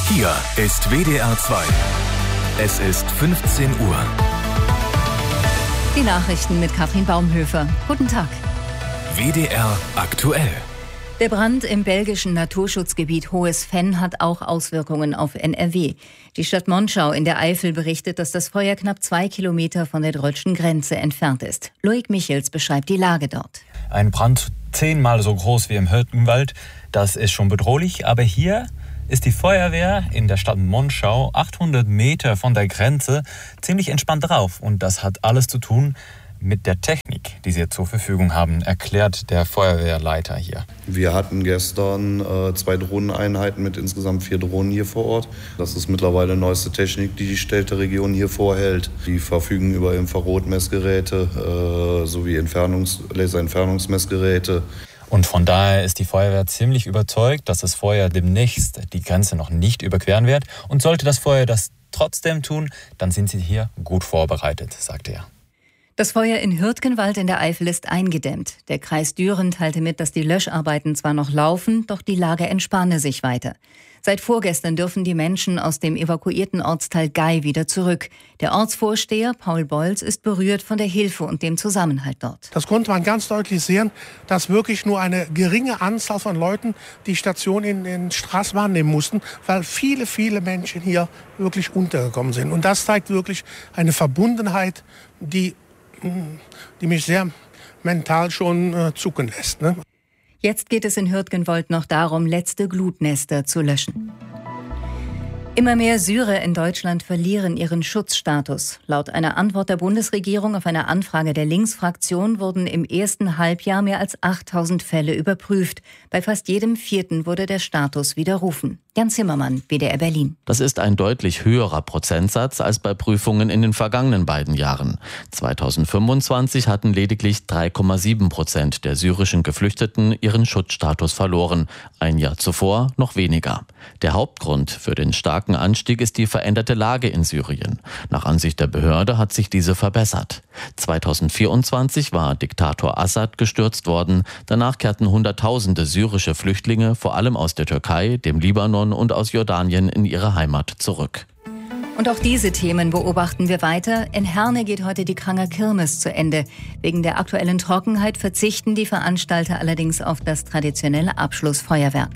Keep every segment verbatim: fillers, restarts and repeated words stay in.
Hier ist W D R zwei. Es ist fünfzehn Uhr. Die Nachrichten mit Katrin Baumhöfer. Guten Tag. W D R aktuell. Der Brand im belgischen Naturschutzgebiet Hohes Venn hat auch Auswirkungen auf N R W. Die Stadt Monschau in der Eifel berichtet, dass das Feuer knapp zwei Kilometer von der deutschen Grenze entfernt ist. Loic Michels beschreibt die Lage dort. Ein Brand zehnmal so groß wie im Hürtgenwald, das ist schon bedrohlich. Aber hier ist die Feuerwehr in der Stadt Monschau, achthundert Meter von der Grenze, ziemlich entspannt drauf. Und das hat alles zu tun mit der Technik, die sie zur Verfügung haben, erklärt der Feuerwehrleiter hier. Wir hatten gestern äh, zwei Drohneneinheiten mit insgesamt vier Drohnen hier vor Ort. Das ist mittlerweile neueste Technik, die die Städteregion hier vorhält. Die verfügen über Infrarotmessgeräte äh, sowie Entfernungs-, Laserentfernungsmessgeräte. Und von daher ist die Feuerwehr ziemlich überzeugt, dass das Feuer demnächst die Grenze noch nicht überqueren wird. Und sollte das Feuer das trotzdem tun, dann sind sie hier gut vorbereitet, sagte er. Das Feuer in Hürtgenwald in der Eifel ist eingedämmt. Der Kreis Düren teilte mit, dass die Löscharbeiten zwar noch laufen, doch die Lage entspanne sich weiter. Seit vorgestern dürfen die Menschen aus dem evakuierten Ortsteil Gei wieder zurück. Der Ortsvorsteher Paul Bolz ist berührt von der Hilfe und dem Zusammenhalt dort. Das konnte man ganz deutlich sehen, dass wirklich nur eine geringe Anzahl von Leuten die Station in den Straß wahrnehmen mussten, weil viele, viele Menschen hier wirklich untergekommen sind. Und das zeigt wirklich eine Verbundenheit, die die mich sehr mental schon äh, zucken lässt. Ne? Jetzt geht es in Hürtgenwald noch darum, letzte Glutnester zu löschen. Immer mehr Syrer in Deutschland verlieren ihren Schutzstatus. Laut einer Antwort der Bundesregierung auf eine Anfrage der Linksfraktion wurden im ersten Halbjahr mehr als achttausend Fälle überprüft. Bei fast jedem vierten wurde der Status widerrufen. Jan Zimmermann, W D R Berlin. Das ist ein deutlich höherer Prozentsatz als bei Prüfungen in den vergangenen beiden Jahren. zweitausendfünfundzwanzig hatten lediglich drei Komma sieben Prozent der syrischen Geflüchteten ihren Schutzstatus verloren. Ein Jahr zuvor noch weniger. Der Hauptgrund für den starken Anstieg ist die veränderte Lage in Syrien. Nach Ansicht der Behörde hat sich diese verbessert. zweitausendvierundzwanzig war Diktator Assad gestürzt worden. Danach kehrten Hunderttausende syrische Flüchtlinge, vor allem aus der Türkei, dem Libanon und aus Jordanien, in ihre Heimat zurück. Und auch diese Themen beobachten wir weiter. In Herne geht heute die Kranger Kirmes zu Ende. Wegen der aktuellen Trockenheit verzichten die Veranstalter allerdings auf das traditionelle Abschlussfeuerwerk.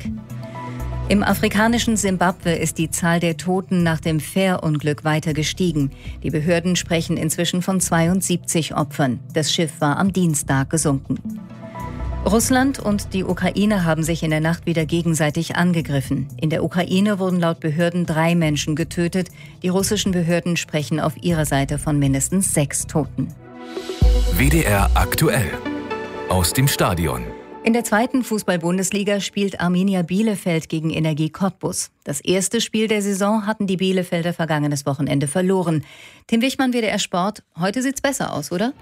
Im afrikanischen Simbabwe ist die Zahl der Toten nach dem Fährunglück weiter gestiegen. Die Behörden sprechen inzwischen von zweiundsiebzig Opfern. Das Schiff war am Dienstag gesunken. Russland und die Ukraine haben sich in der Nacht wieder gegenseitig angegriffen. In der Ukraine wurden laut Behörden drei Menschen getötet. Die russischen Behörden sprechen auf ihrer Seite von mindestens sechs Toten. W D R aktuell. Aus dem Stadion. In der zweiten Fußball-Bundesliga spielt Arminia Bielefeld gegen Energie Cottbus. Das erste Spiel der Saison hatten die Bielefelder vergangenes Wochenende verloren. Tim Wichmann, W D R Sport. Heute sieht's besser aus, oder?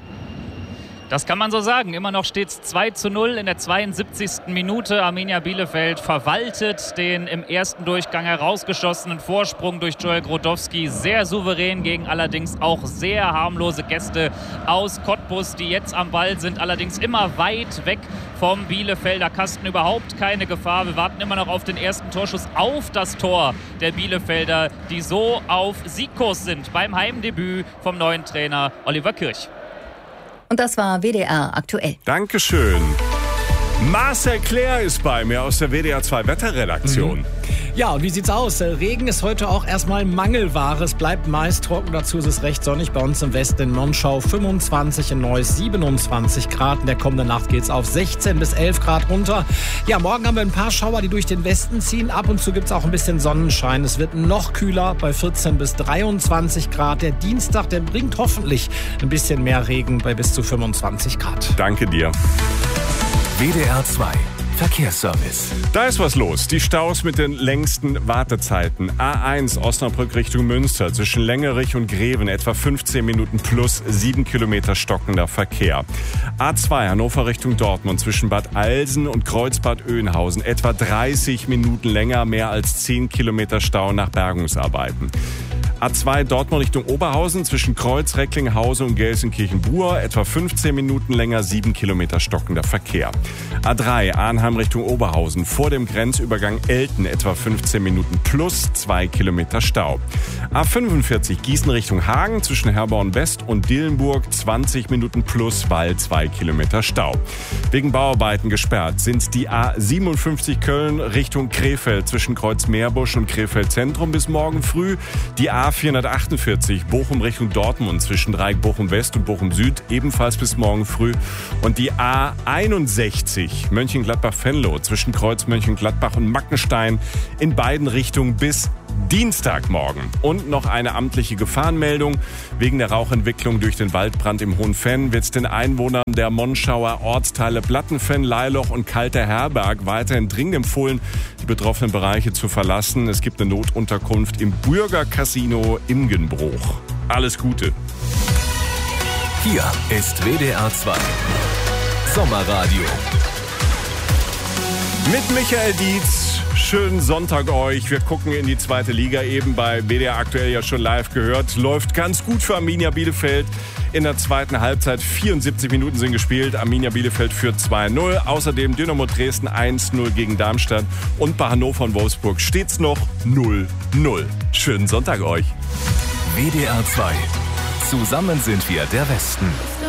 Das kann man so sagen. Immer noch steht es zwei zu null in der zweiundsiebzigsten Minute. Arminia Bielefeld verwaltet den im ersten Durchgang herausgeschossenen Vorsprung durch Joel Grodowski sehr souverän gegen allerdings auch sehr harmlose Gäste aus Cottbus, die jetzt am Ball sind, allerdings immer weit weg vom Bielefelder Kasten. Überhaupt keine Gefahr. Wir warten immer noch auf den ersten Torschuss auf das Tor der Bielefelder, die so auf Siegkurs sind beim Heimdebüt vom neuen Trainer Oliver Kirch. Und das war W D R aktuell. Dankeschön. Marcel Claire ist bei mir aus der W D R zwei Wetterredaktion. Mhm. Ja, und wie sieht's aus? Regen ist heute auch erstmal Mangelware. Es bleibt meist trocken, dazu ist es recht sonnig. Bei uns im Westen in Monschau fünfundzwanzig, in Neuss siebenundzwanzig Grad. In der kommenden Nacht geht's auf sechzehn bis elf Grad runter. Ja, morgen haben wir ein paar Schauer, die durch den Westen ziehen. Ab und zu gibt's auch ein bisschen Sonnenschein. Es wird noch kühler bei vierzehn bis dreiundzwanzig Grad. Der Dienstag, der bringt hoffentlich ein bisschen mehr Regen bei bis zu fünfundzwanzig Grad. Danke dir. W D R zwei Verkehrsservice. Da ist was los. Die Staus mit den längsten Wartezeiten. A eins Osnabrück Richtung Münster zwischen Längerich und Greven etwa fünfzehn Minuten plus sieben Kilometer stockender Verkehr. A zwei Hannover Richtung Dortmund zwischen Bad Alsen und Kreuzbad Oeynhausen etwa dreißig Minuten länger, mehr als zehn Kilometer Stau nach Bergungsarbeiten. A zwei Dortmund Richtung Oberhausen zwischen Kreuz, Recklinghausen und Gelsenkirchen-Buhr. Etwa fünfzehn Minuten länger, sieben Kilometer stockender Verkehr. A drei Arnheim Richtung Oberhausen vor dem Grenzübergang Elten. Etwa fünfzehn Minuten plus zwei Kilometer Stau. A fünfundvierzig Gießen Richtung Hagen zwischen Herborn West und Dillenburg. zwanzig Minuten plus, weil zwei Kilometer Stau. Wegen Bauarbeiten gesperrt sind die A siebenundfünfzig Köln Richtung Krefeld zwischen Kreuz-Meerbusch und Krefeld Zentrum bis morgen früh. Die A vierhundertachtundvierzig Bochum Richtung Dortmund zwischen Dreieck Bochum West und Bochum Süd ebenfalls bis morgen früh. Und die A einundsechzig Mönchengladbach-Venlo zwischen Kreuz Mönchengladbach und Mackenstein in beiden Richtungen bis Dienstagmorgen. Und noch eine amtliche Gefahrenmeldung. Wegen der Rauchentwicklung durch den Waldbrand im Hohenfenn wird den Einwohnern der Monschauer Ortsteile Plattenfenn, Leiloch und Kalter Herberg weiterhin dringend empfohlen, die betroffenen Bereiche zu verlassen. Es gibt eine Notunterkunft im Bürgercasino Imgenbruch. Alles Gute. Hier ist W D R zwei Sommerradio. Mit Michael Dietz. Schönen Sonntag euch. Wir gucken in die zweite Liga, eben bei W D R aktuell ja schon live gehört. Läuft ganz gut für Arminia Bielefeld. In der zweiten Halbzeit vierundsiebzig Minuten sind gespielt. Arminia Bielefeld führt zwei null. Außerdem Dynamo Dresden eins null gegen Darmstadt. Und bei Hannover und Wolfsburg steht's noch null null. Schönen Sonntag euch. W D R zwei. Zusammen sind wir der Westen.